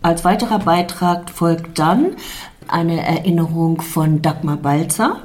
Als weiterer Beitrag folgt dann eine Erinnerung von Dagmar Balzer.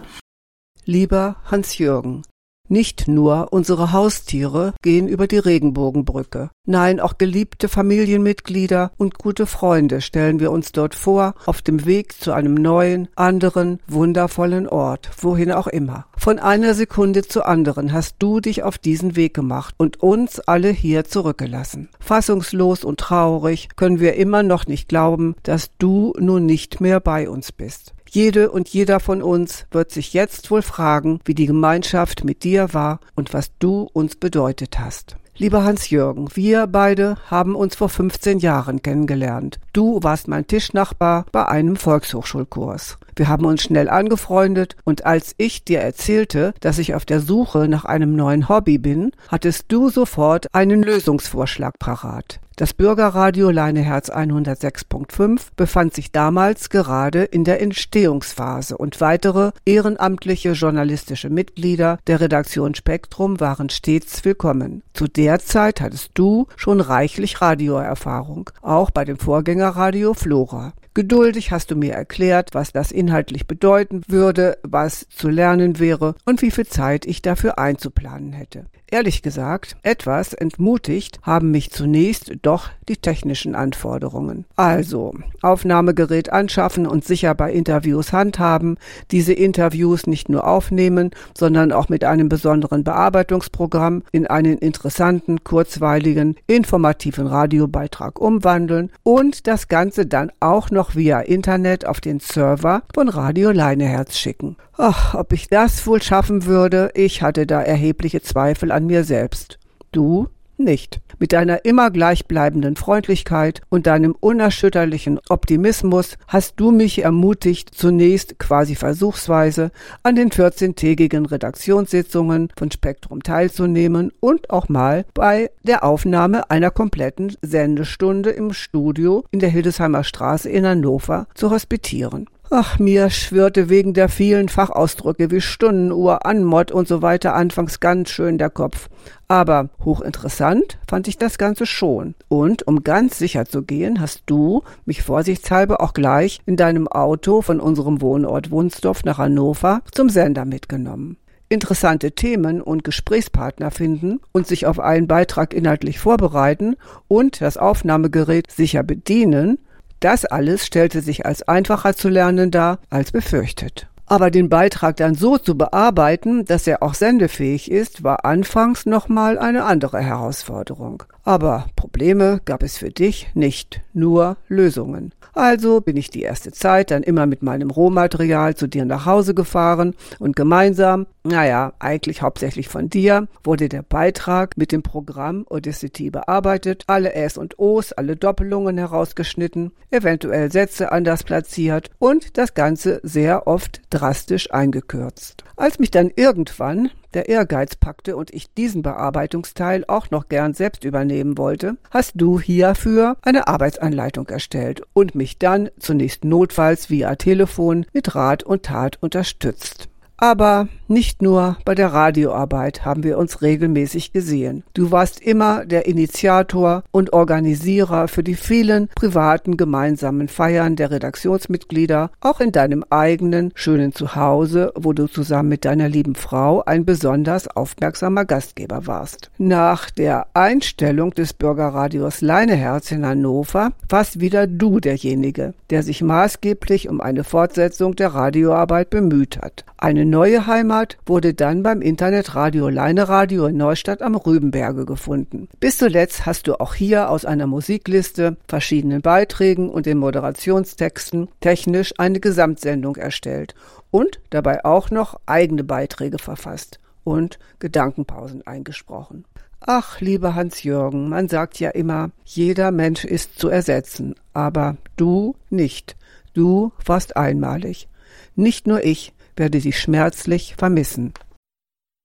Lieber Hans-Jürgen, nicht nur unsere Haustiere gehen über die Regenbogenbrücke. Nein, auch geliebte Familienmitglieder und gute Freunde stellen wir uns dort vor, auf dem Weg zu einem neuen, anderen, wundervollen Ort, wohin auch immer. Von einer Sekunde zur anderen hast du dich auf diesen Weg gemacht und uns alle hier zurückgelassen. Fassungslos und traurig können wir immer noch nicht glauben, dass du nun nicht mehr bei uns bist. Jede und jeder von uns wird sich jetzt wohl fragen, wie die Gemeinschaft mit dir war und was du uns bedeutet hast. Lieber Hans-Jürgen, wir beide haben uns vor 15 Jahren kennengelernt. Du warst mein Tischnachbar bei einem Volkshochschulkurs. Wir haben uns schnell angefreundet und als ich dir erzählte, dass ich auf der Suche nach einem neuen Hobby bin, hattest du sofort einen Lösungsvorschlag parat. Das Bürgerradio Leineherz 106.5 befand sich damals gerade in der Entstehungsphase und weitere ehrenamtliche journalistische Mitglieder der Redaktion Spektrum waren stets willkommen. Zu der Zeit hattest du schon reichlich Radioerfahrung, auch bei dem Vorgängerradio Flora. Geduldig hast du mir erklärt, was das inhaltlich bedeuten würde, was zu lernen wäre und wie viel Zeit ich dafür einzuplanen hätte. Ehrlich gesagt, etwas entmutigt haben mich zunächst doch die technischen Anforderungen. Also, Aufnahmegerät anschaffen und sicher bei Interviews handhaben, diese Interviews nicht nur aufnehmen, sondern auch mit einem besonderen Bearbeitungsprogramm in einen interessanten, kurzweiligen, informativen Radiobeitrag umwandeln und das Ganze dann auch noch via Internet auf den Server von Radio Leineherz schicken. Ach, ob ich das wohl schaffen würde, ich hatte da erhebliche Zweifel an mir selbst. Du nicht. Mit deiner immer gleichbleibenden Freundlichkeit und deinem unerschütterlichen Optimismus hast du mich ermutigt, zunächst quasi versuchsweise an den 14-tägigen Redaktionssitzungen von Spektrum teilzunehmen und auch mal bei der Aufnahme einer kompletten Sendestunde im Studio in der Hildesheimer Straße in Hannover zu hospitieren. Ach, mir schwirrte wegen der vielen Fachausdrücke wie Stundenuhr, Anmod und so weiter anfangs ganz schön der Kopf. Aber hochinteressant fand ich das Ganze schon. Und um ganz sicher zu gehen, hast du mich vorsichtshalber auch gleich in deinem Auto von unserem Wohnort Wunsdorf nach Hannover zum Sender mitgenommen. Interessante Themen und Gesprächspartner finden und sich auf einen Beitrag inhaltlich vorbereiten und das Aufnahmegerät sicher bedienen, das alles stellte sich als einfacher zu lernen dar als befürchtet. Aber den Beitrag dann so zu bearbeiten, dass er auch sendefähig ist, war anfangs nochmal eine andere Herausforderung. Aber Probleme gab es für dich nicht, nur Lösungen. Also bin ich die erste Zeit dann immer mit meinem Rohmaterial zu dir nach Hause gefahren und gemeinsam, eigentlich hauptsächlich von dir, wurde der Beitrag mit dem Programm Audacity bearbeitet, alle Äs und Os, alle Doppelungen herausgeschnitten, eventuell Sätze anders platziert und das Ganze sehr oft drastisch eingekürzt. Als mich dann irgendwann der Ehrgeiz packte und ich diesen Bearbeitungsteil auch noch gern selbst übernehmen wollte, hast du hierfür eine Arbeitsanleitung erstellt und mich dann zunächst notfalls via Telefon mit Rat und Tat unterstützt. Aber nicht nur bei der Radioarbeit haben wir uns regelmäßig gesehen. Du warst immer der Initiator und Organisierer für die vielen privaten gemeinsamen Feiern der Redaktionsmitglieder, auch in deinem eigenen schönen Zuhause, wo du zusammen mit deiner lieben Frau ein besonders aufmerksamer Gastgeber warst. Nach der Einstellung des Bürgerradios Leineherz in Hannover warst wieder du derjenige, der sich maßgeblich um eine Fortsetzung der Radioarbeit bemüht hat. Eine neue Heimat wurde dann beim Internetradio Leineradio in Neustadt am Rübenberge gefunden. Bis zuletzt hast du auch hier aus einer Musikliste, verschiedenen Beiträgen und den Moderationstexten technisch eine Gesamtsendung erstellt und dabei auch noch eigene Beiträge verfasst und Gedankenpausen eingesprochen. Ach, lieber Hans-Jürgen, man sagt ja immer, jeder Mensch ist zu ersetzen, aber du nicht. Du warst einmalig. Nicht nur ich werde dich schmerzlich vermissen.